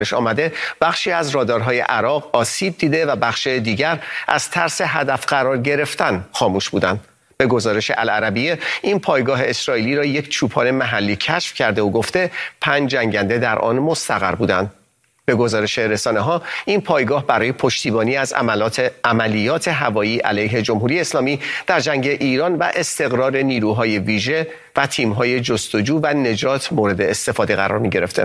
آمده بخشی از رادارهای عراق آسیب دیده و بخش دیگر از ترس هدف قرار گرفتن خاموش بودند. به گزارش العربیه این پایگاه اسرائیلی را یک چوپان محلی کشف کرده و گفته 5 جنگنده در آن مستقر بودند. به گزارش رسانه‌ها این پایگاه برای پشتیبانی از عملیات هوایی علیه جمهوری اسلامی در جنگ ایران و استقرار نیروهای ویژه و تیم‌های جستجو و نجات مورد استفاده قرار می‌گرفته.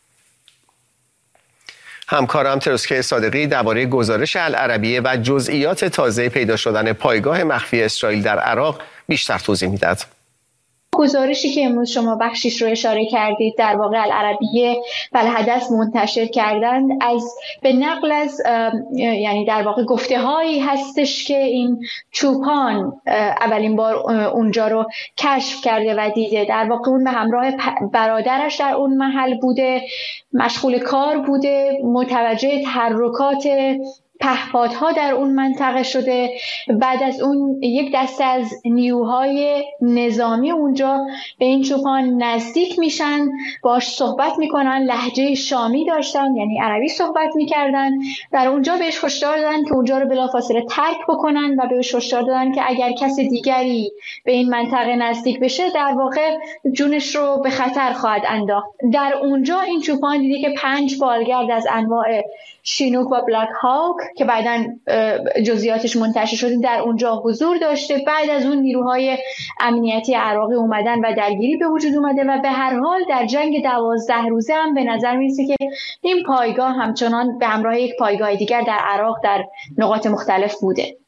همکارم تروسکه صادقی درباره گزارش العربیه و جزئیات تازه پیدا شدن پایگاه مخفی اسرائیل در عراق بیشتر توضیح می‌دهد. گزارشی که امروز شما بخشیش رو اشاره کردید در واقع العربیه و الحدث منتشر کردند به نقل از یعنی در واقع گفته‌هایی هستش که این چوپان اولین بار اونجا رو کشف کرده و دیده. در واقع اون به همراه برادرش در اون محل بوده، مشغول کار بوده، متوجه تحرکات پهپادها در اون منطقه شده. بعد از اون یک دسته از نیروهای نظامی اونجا به این چوپان نزدیک میشن، باش صحبت میکنن، لهجه شامی داشتن یعنی عربی صحبت میکردن. در اونجا بهش هشدار دادن که اونجا رو بلافاصله ترک بکنن و بهش هشدار دادن که اگر کس دیگری به این منطقه نزدیک بشه در واقع جونش رو به خطر خواهد انداخت. در اونجا این چوپان دیده که 5 بالگرد از انواع شینوک و بلک هاک که بعداً جزئیاتش منتشر شده در اونجا حضور داشته. بعد از اون نیروهای امنیتی عراقی اومدن و درگیری به وجود اومده و به هر حال در جنگ 12 روزه هم به نظر میرسه که این پایگاه همچنان به همراه یک پایگاه دیگر در عراق در نقاط مختلف بوده.